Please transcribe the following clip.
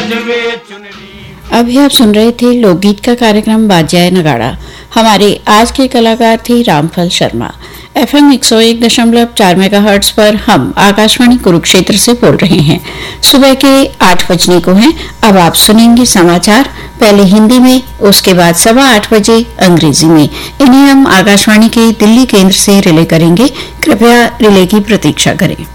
अभी आप सुन रहे थे लोकगीत का कार्यक्रम बाजाए नगाड़ा। हमारे आज के कलाकार थे रामफल शर्मा। FM 101.4 मेगाहर्ट्ज पर हम आकाशवाणी कुरुक्षेत्र से बोल रहे हैं। सुबह के 8 बजने को हैं। अब आप सुनेंगे समाचार, पहले हिंदी में, उसके बाद 8:15 बजे अंग्रेजी में। इन्हें हम आकाशवाणी के दिल्ली केंद्र से रिले करेंगे। कृपया रिले की प्रतीक्षा करें।